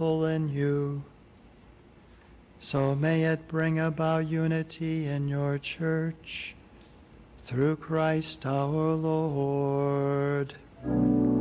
fruitful in you. So may it bring about unity in your church, through Christ our Lord.